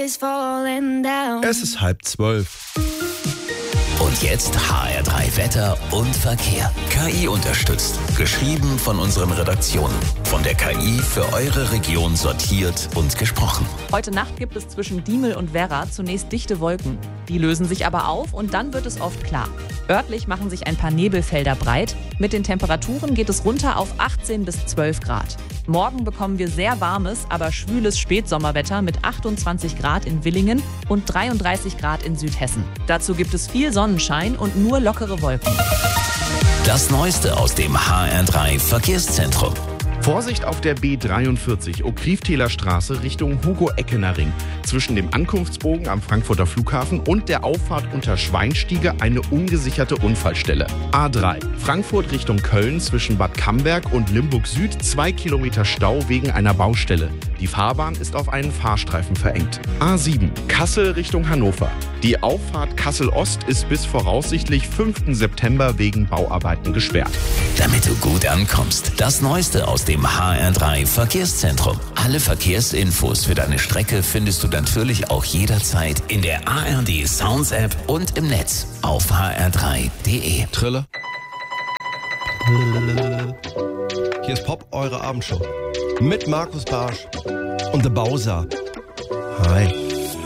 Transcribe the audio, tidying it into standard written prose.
is falling down. Es ist 11:30. Und jetzt HR3 Wetter und Verkehr. KI unterstützt. Geschrieben von unseren Redaktionen. Von der KI für eure Region sortiert und gesprochen. Heute Nacht gibt es zwischen Diemel und Werra zunächst dichte Wolken. Die lösen sich aber auf und dann wird es oft klar. Örtlich machen sich ein paar Nebelfelder breit. Mit den Temperaturen geht es runter auf 18 bis 12 Grad. Morgen bekommen wir sehr warmes, aber schwüles Spätsommerwetter mit 28 Grad in Willingen und 33 Grad in Südhessen. Dazu gibt es viel Sonnenschein und nur lockere Wolken. Das Neueste aus dem HR3 Verkehrszentrum. Vorsicht auf der B43 Okriftheler Straße Richtung Hugo-Eckener-Ring. Zwischen dem Ankunftsbogen am Frankfurter Flughafen und der Auffahrt unter Schweinstiege eine ungesicherte Unfallstelle. A3 Frankfurt Richtung Köln zwischen Bad Camberg und Limburg Süd 2 Kilometer Stau wegen einer Baustelle. Die Fahrbahn ist auf einen Fahrstreifen verengt. A7 Kassel Richtung Hannover. Die Auffahrt Kassel-Ost ist bis voraussichtlich 5. September wegen Bauarbeiten gesperrt. Damit du gut ankommst, das Neueste aus dem HR3 Verkehrszentrum. Alle Verkehrsinfos für deine Strecke findest du natürlich auch jederzeit in der ARD Sounds App und im Netz auf hr3.de. Trille. Hier ist Pop, eure Abendshow. Mit Markus Barsch und The Bowser. Hi.